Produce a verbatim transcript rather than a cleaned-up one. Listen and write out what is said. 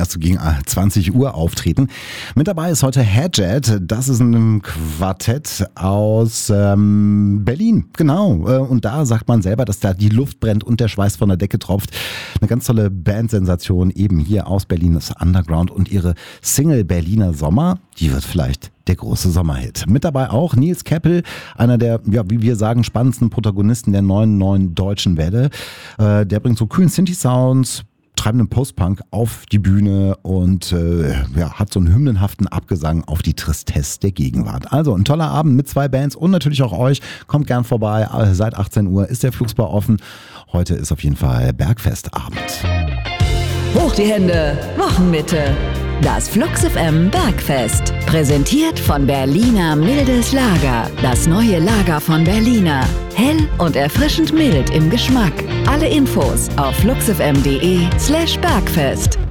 erst so gegen zwanzig Uhr auftreten. Mit dabei ist heute Hedjet. Das ist ein Quartett aus ähm, Berlin. Genau. Und da sagt man selber, dass da die Luft brennt und der Schweiß von der Decke tropft. Eine ganz tolle Bandsensation eben hier aus Berlin, das Underground, und ihre Single Berliner Sommer, die wird vielleicht der große Sommerhit. Mit dabei auch Nils Keppel, einer der, ja, wie wir sagen, spannendsten Protagonisten der neuen, neuen deutschen Welle. Äh, der bringt so kühlen Synthi-Sounds, treibenden Post-Punk auf die Bühne und äh, ja, hat so einen hymnenhaften Abgesang auf die Tristesse der Gegenwart. Also ein toller Abend mit zwei Bands und natürlich auch euch. Kommt gern vorbei. Seit achtzehn Uhr ist der Flugsbar offen. Heute ist auf jeden Fall Bergfestabend. Hoch die Hände, Wochenmitte. Das Flux F M Bergfest. Präsentiert von Berliner Mildes Lager. Das neue Lager von Berliner. Hell und erfrischend mild im Geschmack. Alle Infos auf fluxfm.de slash Bergfest.